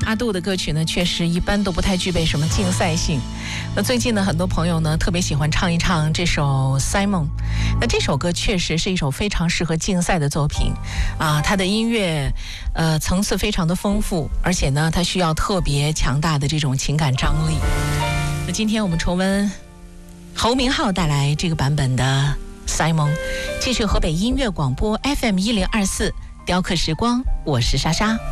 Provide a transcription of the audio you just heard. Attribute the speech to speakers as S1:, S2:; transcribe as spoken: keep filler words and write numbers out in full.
S1: 阿杜的歌曲呢，确实一般都不太具备什么竞赛性。那最近呢，很多朋友呢特别喜欢唱一唱这首 Simon。那这首歌确实是一首非常适合竞赛的作品啊，它的音乐呃层次非常的丰富，而且呢，它需要特别强大的这种情感张力。那今天我们重温侯明昊带来这个版本的 Simon， 继续河北音乐广播 F M 一零二四雕刻时光，我是莎莎。